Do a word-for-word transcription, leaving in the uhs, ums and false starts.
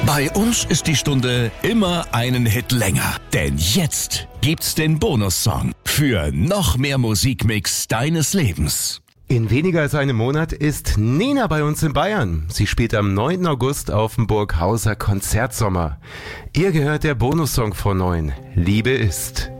Bei uns ist die Stunde immer einen Hit länger. Denn jetzt gibt's den Bonussong für noch mehr Musikmix deines Lebens. In weniger als einem Monat ist Nena bei uns in Bayern. Sie spielt am neunten August auf dem Burghauser Konzertsommer. Ihr gehört der Bonussong von neun. Liebe ist.